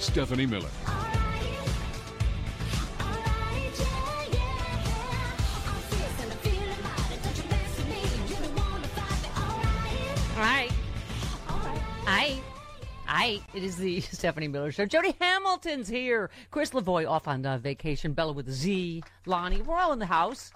Stephanie Miller. Hi. It is the Stephanie Miller Show. Jody Hamilton's here. Chris Lavoie off on vacation. Bella with a Z. Lonnie. We're all in the house.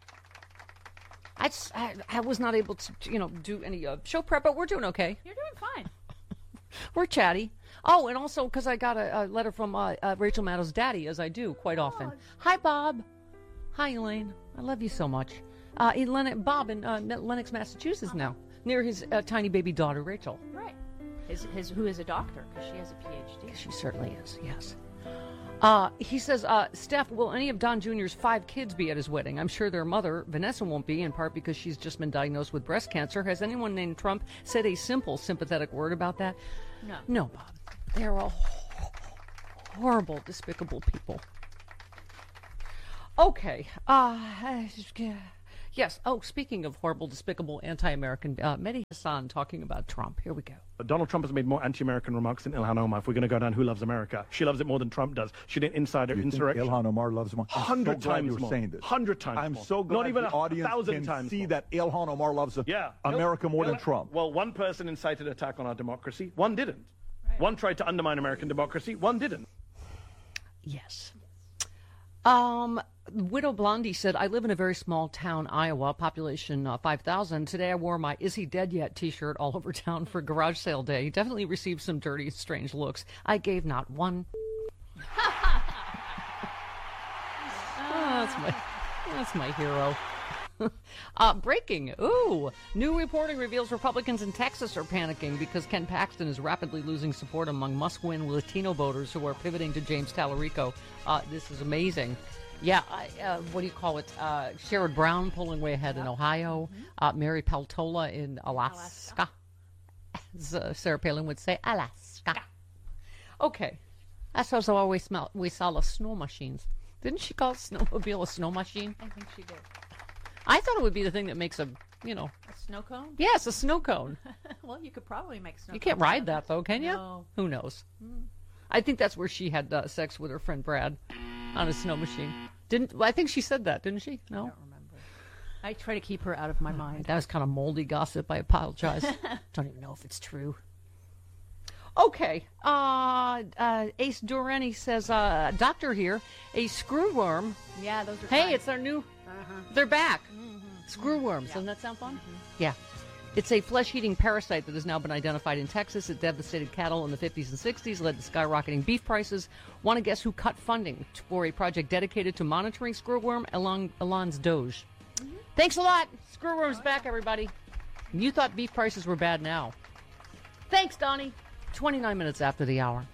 I was not able to, do any show prep, but we're doing okay. You're doing fine. We're chatty. Oh, and also because I got a letter from Rachel Maddow's daddy, as I do quite often. Hi, Bob. Hi, Elaine. I love you so much. Bob in Lenox, Massachusetts now, near his tiny baby daughter, Rachel. Right. Who is a doctor, because she has a PhD. She certainly is, yes. He says, Steph, will any of Don Jr.'s 5 kids be at his wedding? I'm sure their mother, Vanessa, won't be, in part because she's just been diagnosed with breast cancer. Has anyone named Trump said a simple, sympathetic word about that? No. No, Bob. They're all horrible, despicable people. Okay. Yes. Oh, speaking of horrible, despicable, anti-American, Mehdi Hassan talking about Trump. Here we go. Donald Trump has made more anti-American remarks than Ilhan Omar. If we're going to go down who loves America, she loves it more than Trump does. She did insider insurrection. Ilhan Omar loves more. 100 times more. Saying this. 100 times I'm more. so glad Not even the audience 1,000 can times see more. that Ilhan Omar loves America more than Trump. Well, one person incited attack on our democracy. One didn't. Right. One tried to undermine American democracy. One didn't. Yes. Widow Blondie said, I live in a very small town, Iowa, population 5,000. Today I wore my Is He Dead Yet t-shirt all over town for garage sale day. Definitely received some dirty, strange looks. I gave not one. That's my hero. Breaking. Ooh. New reporting reveals Republicans in Texas are panicking because Ken Paxton is rapidly losing support among must-win Latino voters who are pivoting to James Tallarico. This is amazing. Yeah, what do you call it? Sherrod Brown pulling way ahead in Ohio. Mary Peltola in Alaska. As Sarah Palin would say, Alaska. Okay. That's how we saw the snow machines. Didn't she call snowmobile a snow machine? I think she did. I thought it would be the thing that makes a A snow cone? Yes, a snow cone. Well, you could probably make snow You can't ride that, though, can you? No. Who knows? I think that's where she had sex with her friend Brad on a snow machine. I think she said that, didn't she? No? I don't remember. I try to keep her out of my mind. That was kind of moldy gossip. I apologize. Don't even know if it's true. Okay. Ace Durrani says, doctor here, a screwworm. Yeah, those are Hey, fun. it's our new... They're back. Screwworms. Doesn't that sound fun? Yeah. It's a flesh-eating parasite that has now been identified in Texas. It devastated cattle in the 50s and 60s, led to skyrocketing beef prices. Want to guess who cut funding for a project dedicated to monitoring screwworm? Alon's Doge. Thanks a lot. Screwworm's back, everybody. You thought beef prices were bad now. Thanks, Donnie. 29 minutes after the hour.